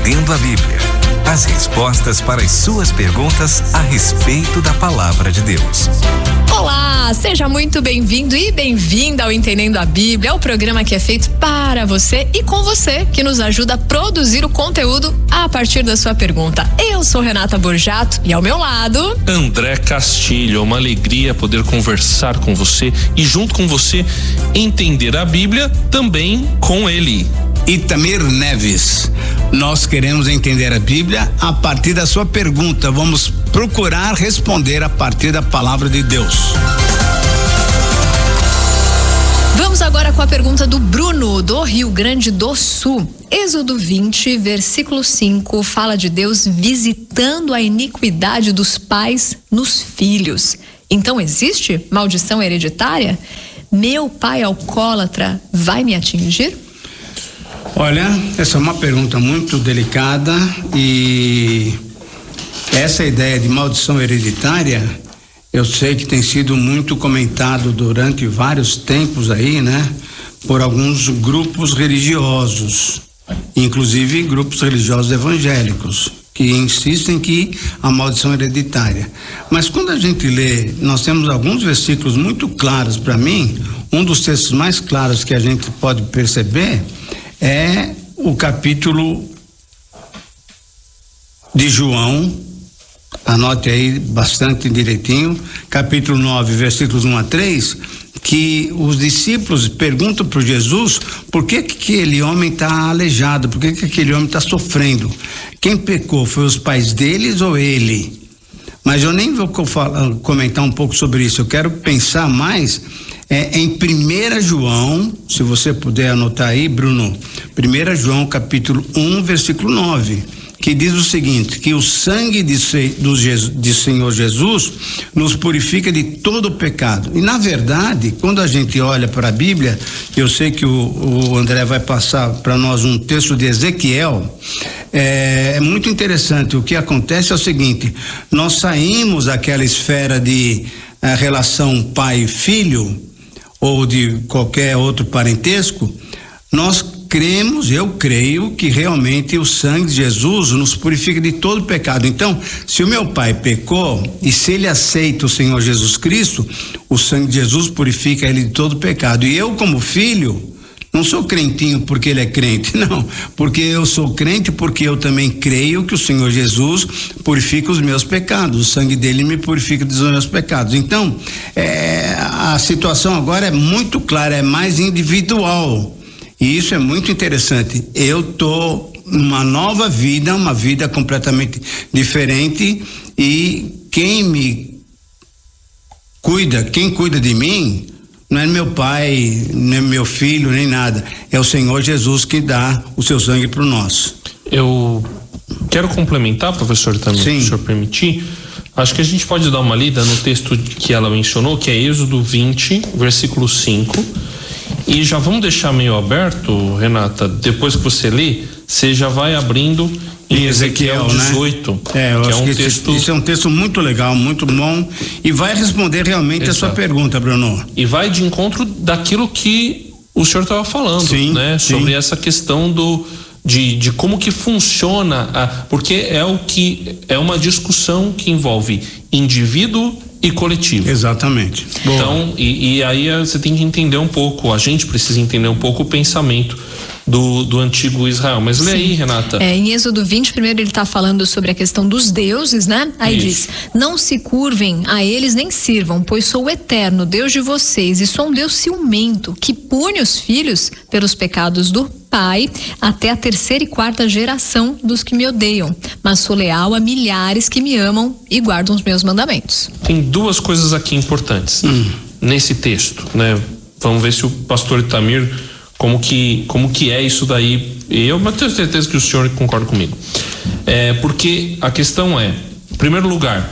Entendendo a Bíblia. As respostas para as suas perguntas a respeito da Palavra de Deus. Olá, seja muito bem-vindo e bem-vinda ao Entendendo a Bíblia, o programa que é feito para você e com você, que nos ajuda a produzir o conteúdo a partir da sua pergunta. Eu sou Renata Borjato e ao meu lado, André Castilho. É uma alegria poder conversar com você e junto com você entender a Bíblia também com ele. Itamir Neves, nós queremos entender a Bíblia a partir da sua pergunta. Vamos procurar responder a partir da palavra de Deus. Vamos agora com a pergunta do Bruno, do Rio Grande do Sul. Êxodo 20, versículo 5, fala de Deus visitando a iniquidade dos pais nos filhos. Então existe maldição hereditária? Meu pai alcoólatra vai me atingir? Olha, essa é uma pergunta muito delicada e essa ideia de maldição hereditária, eu sei que tem sido muito comentado durante vários tempos aí, né? Por alguns grupos religiosos, inclusive grupos religiosos evangélicos, que insistem que a maldição é hereditária. Mas quando a gente lê, nós temos alguns versículos muito claros para mim. Um dos textos mais claros que a gente pode perceber é o capítulo de João, anote aí bastante direitinho, capítulo 9, versículos 1 a 3, que os discípulos perguntam para Jesus por que aquele homem está aleijado, por que aquele homem está sofrendo. Quem pecou, foi os pais deles ou ele? Mas eu nem vou comentar um pouco sobre isso, eu quero pensar mais em 1 João, se você puder anotar aí, Bruno, 1 João capítulo 1, versículo 9, que diz o seguinte, que o sangue de Senhor Jesus nos purifica de todo o pecado. E na verdade, quando a gente olha para a Bíblia, eu sei que o André vai passar para nós um texto de Ezequiel, é muito interessante. O que acontece é o seguinte, nós saímos daquela esfera de relação pai-filho, ou de qualquer outro parentesco, nós cremos, eu creio que realmente o sangue de Jesus nos purifica de todo pecado. Então, se o meu pai pecou e se ele aceita o Senhor Jesus Cristo, o sangue de Jesus purifica ele de todo pecado. E eu, como filho, não sou crentinho porque ele é crente, não, porque eu sou crente porque eu também creio que o Senhor Jesus purifica os meus pecados, o sangue dele me purifica dos meus pecados. Então, a situação agora é muito clara, é mais individual, e isso é muito interessante. Eu tô numa nova vida, uma vida completamente diferente, e quem me cuida, quem cuida de mim, não é meu pai, nem meu filho, nem nada. É o Senhor Jesus que dá o seu sangue para o nosso. Eu quero complementar, professor, também, se o senhor permitir. Acho que a gente pode dar uma lida no texto que ela mencionou, que é Êxodo 20, versículo 5. E já vamos deixar meio aberto, Renata, depois que você lê, você já vai abrindo em Ezequiel 18, né? Que é um texto... Isso é um texto muito legal, muito bom, e vai responder realmente a sua pergunta, Bruno. E vai de encontro daquilo que o senhor estava falando, sim, né? Sim. Sobre essa questão de como que funciona, porque é uma discussão que envolve indivíduo e coletivo. Exatamente. Então, e aí você tem que entender um pouco, a gente precisa entender um pouco o pensamento do antigo Israel. Mas lê aí, Renata. Em Êxodo 20, primeiro ele está falando sobre a questão dos deuses, né? Aí diz, não se curvem a eles nem sirvam, pois sou o eterno Deus de vocês e sou um Deus ciumento, que pune os filhos pelos pecados do pai até a 3ª e 4ª geração dos que me odeiam, mas sou leal a milhares que me amam e guardam os meus mandamentos. Tem duas coisas aqui importantes nesse texto, né? Vamos ver se o pastor Itamir, como que é isso daí. Eu tenho certeza que o senhor concorda comigo. Porque a questão é, em primeiro lugar,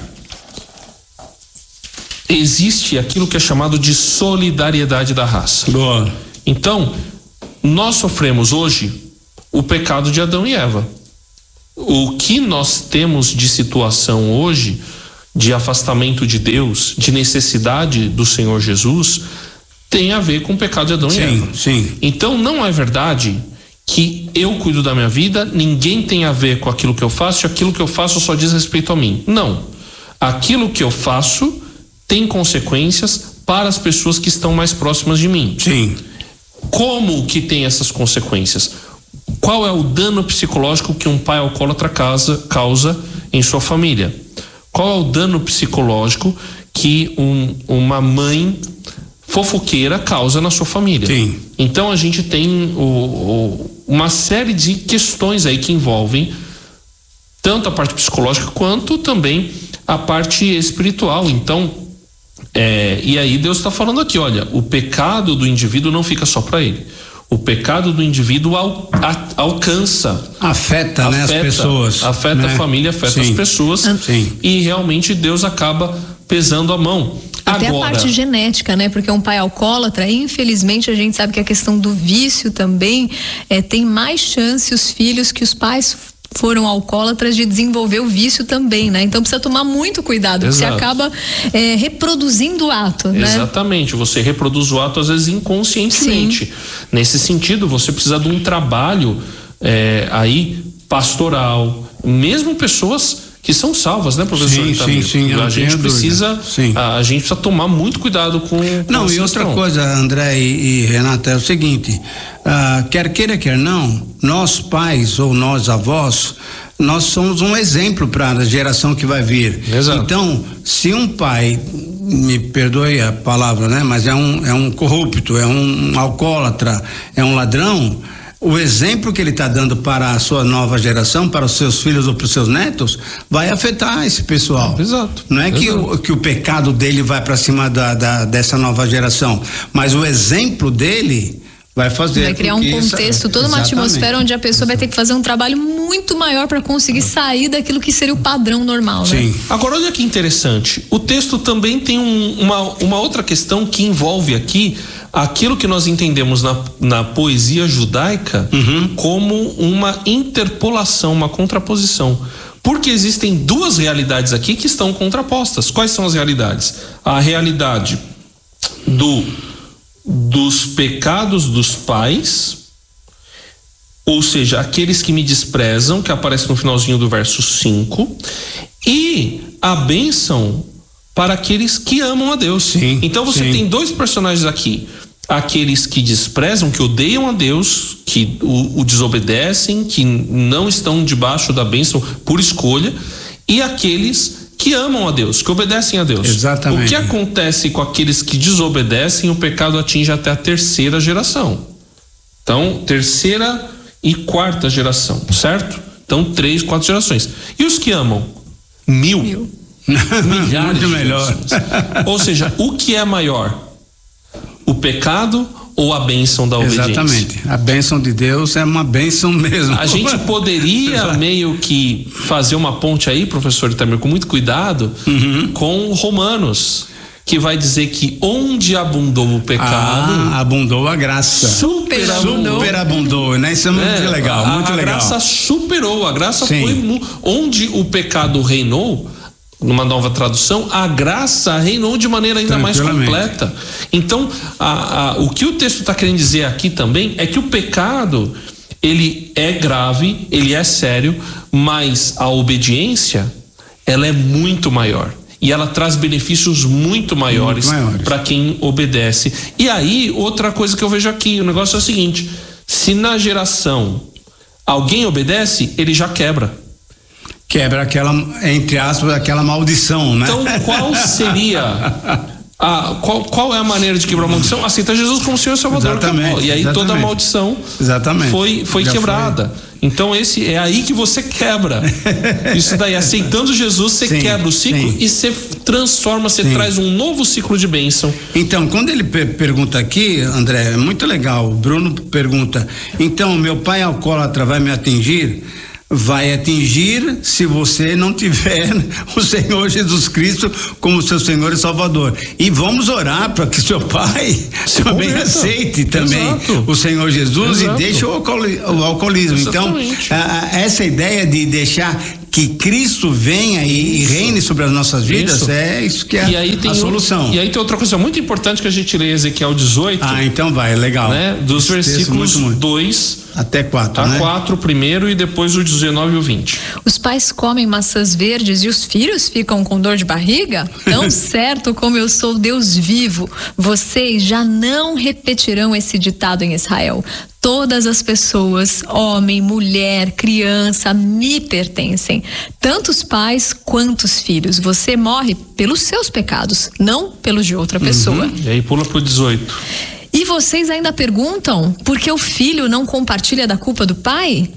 existe aquilo que é chamado de solidariedade da raça. Boa. Então, nós sofremos hoje o pecado de Adão e Eva. O que nós temos de situação hoje, de afastamento de Deus, de necessidade do Senhor Jesus, tem a ver com o pecado de Adão e Eva. Sim. Então não é verdade que eu cuido da minha vida, ninguém tem a ver com aquilo que eu faço, e aquilo que eu faço só diz respeito a mim. Não. Aquilo que eu faço tem consequências para as pessoas que estão mais próximas de mim. Sim. Como que tem essas consequências? Qual é o dano psicológico que um pai alcoólatra causa em sua família? Qual é o dano psicológico que uma mãe fofoqueira causa na sua família? Sim. Então a gente tem uma série de questões aí que envolvem tanto a parte psicológica quanto também a parte espiritual. Então, e aí Deus está falando aqui, olha, o pecado do indivíduo não fica só para ele. O pecado do indivíduo alcança. Afeta, né, as pessoas. Afeta, né? A família, afeta Sim. as pessoas. Sim. E realmente Deus acaba pesando a mão. Até agora, a parte genética, né? Porque um pai alcoólatra, infelizmente a gente sabe que a questão do vício também tem mais chance os filhos que os pais foram alcoólatras de desenvolver o vício também, né? Então precisa tomar muito cuidado, porque você acaba reproduzindo o ato, né? Exatamente, você reproduz o ato às vezes inconscientemente. Sim. Nesse sentido, você precisa de um trabalho aí pastoral, mesmo pessoas que são salvas, né, professor? Sim, a gente precisa tomar muito cuidado com não, e outra coisa, André e Renata, é o seguinte, quer queira, quer não, nós pais ou nós avós, nós somos um exemplo para a geração que vai vir. Exato. Então, se um pai, me perdoe a palavra, né, mas é um corrupto, é um alcoólatra, é um ladrão, o exemplo que ele está dando para a sua nova geração, para os seus filhos ou para os seus netos, vai afetar esse pessoal. Exato. Não é que o pecado dele vai para cima dessa nova geração, mas o exemplo dele vai fazer. Vai criar um contexto, toda uma atmosfera onde a pessoa vai ter que fazer um trabalho muito maior para conseguir sair daquilo que seria o padrão normal, né? Sim. Agora, olha que interessante. O texto também tem uma outra questão que envolve aqui aquilo que nós entendemos na poesia judaica como uma interpolação, uma contraposição. Porque existem duas realidades aqui que estão contrapostas. Quais são as realidades? A realidade dos pecados dos pais, ou seja, aqueles que me desprezam, que aparece no finalzinho do verso 5, e a bênção para aqueles que amam a Deus. Sim, então você tem dois personagens aqui: aqueles que desprezam, que odeiam a Deus, que o desobedecem, que não estão debaixo da bênção por escolha, e aqueles que amam a Deus, que obedecem a Deus. Exatamente. O que acontece com aqueles que desobedecem? O pecado atinge até a terceira geração. Então, terceira e quarta geração, certo? Então, 3, 4 gerações. E os que amam? 1000. Milhares. Muito melhor. Ou seja, o que é maior? O pecado ou a bênção da obediência? Exatamente. A bênção de Deus é uma bênção mesmo. A gente poderia meio que fazer uma ponte aí, professor Itamir, com muito cuidado, com Romanos, que vai dizer que onde abundou o pecado, abundou a graça. Superabundou, né? Isso é muito legal, muito legal. A graça superou, a graça foi onde o pecado reinou. Numa nova tradução, a graça reinou de maneira ainda mais completa. Então, o que o texto está querendo dizer aqui também é que o pecado, ele é grave, ele é sério, mas a obediência, ela é muito maior. E ela traz benefícios muito maiores para quem obedece. E aí, outra coisa que eu vejo aqui, o negócio é o seguinte: se na geração alguém obedece, ele já quebra aquela, entre aspas, aquela maldição, né? Então, qual seria qual é a maneira de quebrar a maldição? Aceita Jesus como Senhor e Salvador. Exatamente, e aí toda a maldição foi quebrada. Então é aí que você quebra. Isso daí, aceitando Jesus, você quebra o ciclo e você transforma, você traz um novo ciclo de bênção. Então, quando ele pergunta aqui, André, é muito legal, o Bruno pergunta, então, meu pai alcoólatra vai me atingir? Vai atingir se você não tiver o Senhor Jesus Cristo como seu Senhor e Salvador. E vamos orar para que seu pai também aceite também o Senhor Jesus e deixe o alcoolismo. Exatamente. Então, essa ideia de deixar que Cristo venha e reine sobre as nossas vidas, isso que é a solução. E aí tem outra coisa muito importante que a gente lê em Ezequiel 18. Então vai, legal. Né? Dos versículos 2 até 4, né? 4 primeiro e depois o 19 e o 20. Os pais comem maçãs verdes e os filhos ficam com dor de barriga? Tão certo como eu sou Deus vivo, vocês já não repetirão esse ditado em Israel. Todas as pessoas, homem, mulher, criança, me pertencem. Tanto os pais quanto os filhos. Você morre pelos seus pecados, não pelos de outra pessoa. E aí pula pro 18. E vocês ainda perguntam por que o filho não compartilha da culpa do pai?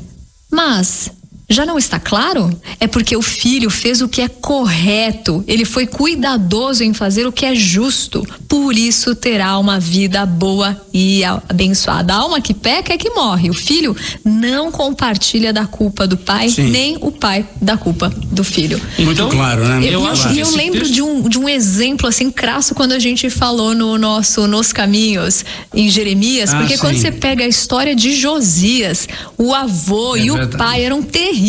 Mas já não está claro? É porque o filho fez o que é correto. Ele foi cuidadoso em fazer o que é justo. Por isso terá uma vida boa e abençoada. A alma que peca é que morre. O filho não compartilha da culpa do pai, nem o pai da culpa do filho. Muito claro, né? Eu lembro de um exemplo assim crasso quando a gente falou no nosso Nos Caminhos em Jeremias, porque quando você pega a história de Josias, o avô e o pai eram terríveis.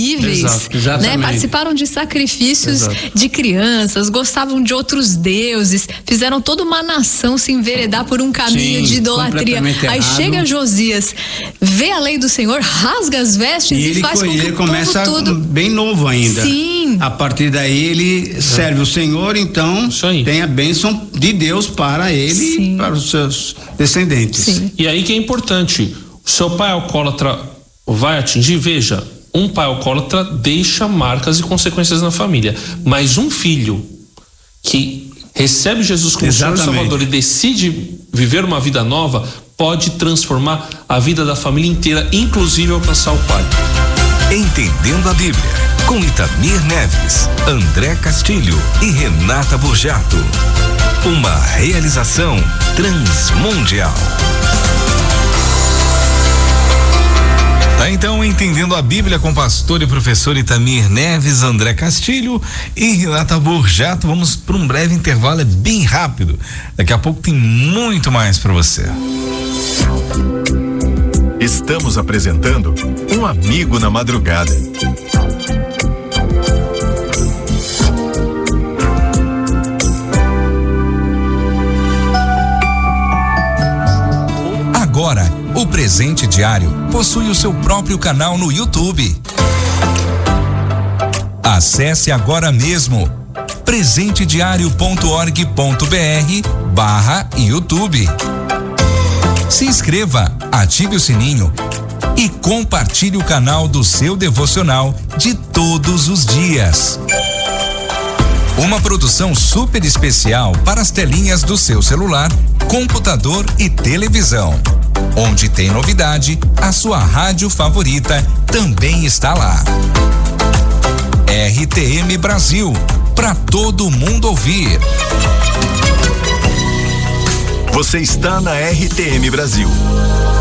Né? Participaram de sacrifícios de crianças, gostavam de outros deuses, fizeram toda uma nação se enveredar por um caminho de idolatria. Aí chega Josias, vê a lei do Senhor, rasga as vestes e faz com que ele começa tudo bem novo ainda. A partir daí ele serve o Senhor, então tem a bênção de Deus para ele e para os seus descendentes. E aí que é importante, o seu pai alcoólatra vai atingir, veja, um pai alcoólatra deixa marcas e consequências na família, mas um filho que recebe Jesus como Senhor e Salvador e decide viver uma vida nova, pode transformar a vida da família inteira, inclusive alcançar o pai. Entendendo a Bíblia, com Itamir Neves, André Castilho e Renata Borjato. Uma realização Transmundial. Tá, então, Entendendo a Bíblia com o pastor e professor Itamir Neves, André Castilho e Renata Borjato. Vamos para um breve intervalo, é bem rápido. Daqui a pouco tem muito mais para você. Estamos apresentando Um Amigo na Madrugada. Agora, o Presente Diário possui o seu próprio canal no YouTube. Acesse agora mesmo presentediario.org.br/YouTube. Se inscreva, ative o sininho e compartilhe o canal do seu devocional de todos os dias. Uma produção super especial para as telinhas do seu celular, computador e televisão. Onde tem novidade, a sua rádio favorita também está lá. RTM Brasil, para todo mundo ouvir. Você está na RTM Brasil.